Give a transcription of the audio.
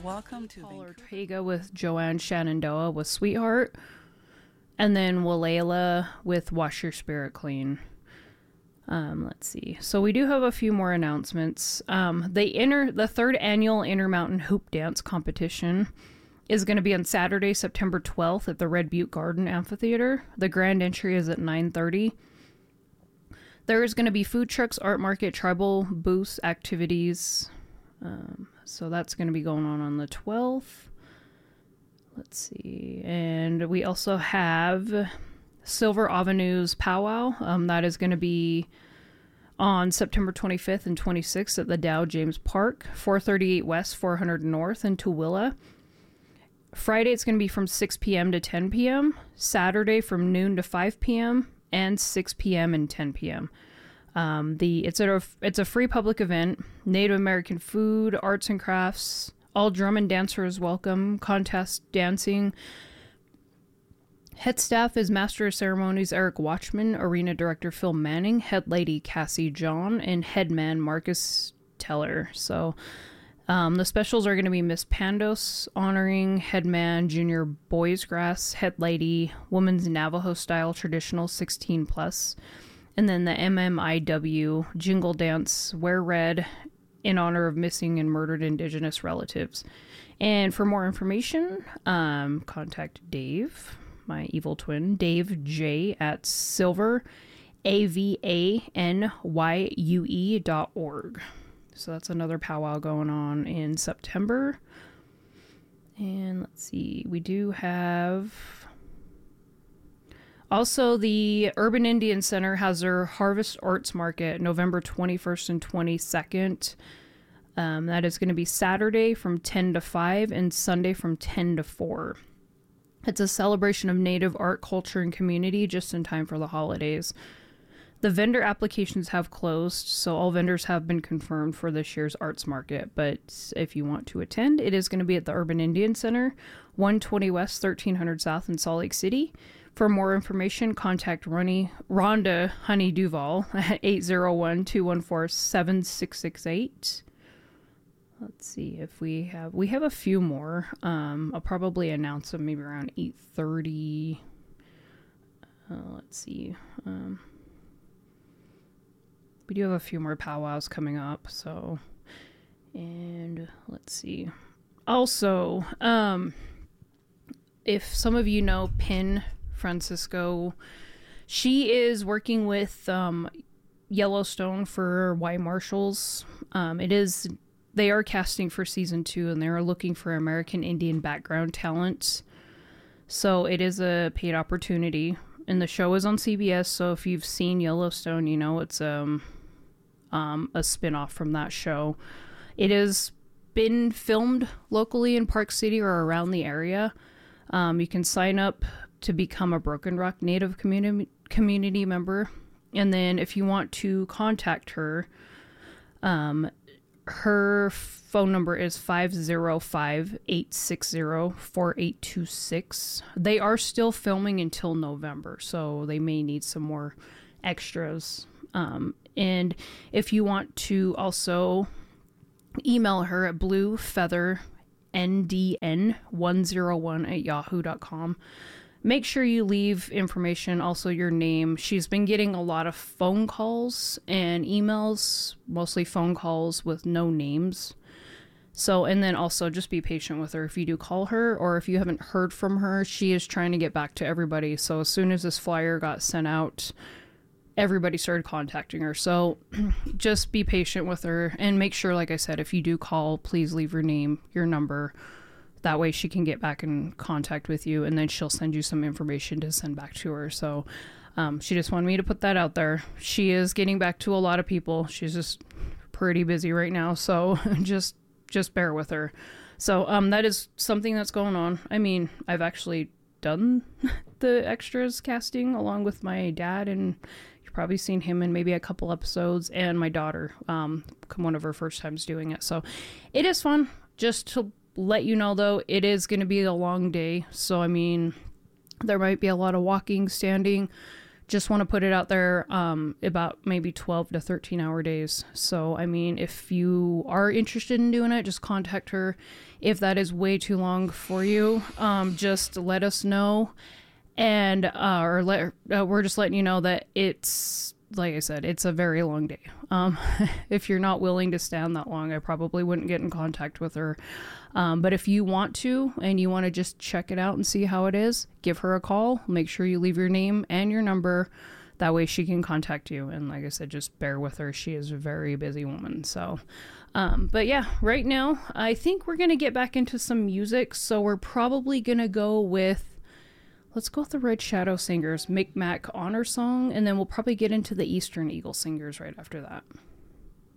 Welcome to Paul Ortega with Joanne Shenandoah with Sweetheart. And then Walayla with Wash Your Spirit Clean. Let's see. So we do have a few more announcements. The third annual Intermountain Hoop Dance competition is going to be on Saturday, September 12th at the Red Butte Garden Amphitheater. The grand entry is at 9:30. There is going to be food trucks, art market, tribal booths, activities. So that's going to be going on the 12th. Let's see. And we also have Silver Avenue's Powwow. That is going to be on September 25th and 26th at the Dow James Park, 438 West, 400 North in Tooele. Friday, it's going to be from 6 p.m. to 10 p.m. Saturday, from noon to 5 p.m. and 6 p.m. and 10 p.m. It's a free public event. Native American food, arts and crafts, all drum and dancers welcome. Contest dancing. Head staff is Master of Ceremonies Eric Watchman, Arena Director Phil Manning, Head Lady Cassie John, and Headman Marcus Teller. So the specials are going to be Miss Pandos honoring Headman Junior Boys Grass, Head Lady Women's Navajo Style Traditional 16 plus, and then the MMIW Jingle Dance Wear Red in honor of missing and murdered Indigenous relatives. And for more information, contact Dave, my evil twin, Dave J at silverAVANYUE.org. So that's another powwow going on in September. And let's see, we do have... Also, the Urban Indian Center has their Harvest Arts Market November 21st and 22nd. That is going to be Saturday from 10 to 5 and Sunday from 10 to 4. It's a celebration of Native art, culture, and community just in time for the holidays. The vendor applications have closed, so all vendors have been confirmed for this year's arts market. But if you want to attend, it is going to be at the Urban Indian Center, 120 West, 1300 South in Salt Lake City. For more information, contact Rhonda Honey Duval at 801-214-7668. Let's see if we have a few more. I'll probably announce them maybe around 8:30. Let's see. We do have a few more powwows coming up, so, and let's see. Also, if some of you know Pin Francisco, she is working with Yellowstone for Y Marshals. They are casting for season 2, and they are looking for American Indian background talent. So it is a paid opportunity, and the show is on CBS. So if you've seen Yellowstone, you know it's a spin-off from that show. It has been filmed locally in Park City or around the area. You can sign up to become a Broken Rock Native community member. And then if you want to contact her, her phone number is 505-860-4826. They are still filming until November, so they may need some more extras. And if you want to also email her at bluefeatherndn101@yahoo.com. Make sure you leave information, also your name. She's been getting a lot of phone calls and emails, mostly phone calls with no names. So, and then also just be patient with her. If you do call her or if you haven't heard from her, she is trying to get back to everybody. So as soon as this flyer got sent out, everybody started contacting her. So just be patient with her and make sure, like I said, if you do call, please leave your name, your number. That way she can get back in contact with you, and then she'll send you some information to send back to her. So she just wanted me to put that out there. She is getting back to a lot of people. She's just pretty busy right now. So just bear with her. So that is something that's going on. I mean, I've actually done the extras casting along with my dad, and you've probably seen him in maybe a couple episodes, and my daughter, one of her first times doing it. So it is fun. Just to let you know, though, it is going to be a long day. So, I mean, there might be a lot of walking, standing, just want to put it out there, about maybe 12 to 13 hour days. So, I mean, if you are interested in doing it, just contact her. If that is way too long for you, just let us know. And, we're just letting you know that it's, like I said, it's a very long day. If you're not willing to stand that long, I probably wouldn't get in contact with her. But if you want to, and you want to just check it out and see how it is, give her a call. Make sure you leave your name and your number. That way she can contact you. And like I said, just bear with her. She is a very busy woman. So, but yeah, right now, I think we're going to get back into some music. So we're probably going to go with, let's go with the Red Shadow Singers Micmac Honor Song, and then we'll probably get into the Eastern Eagle Singers right after that.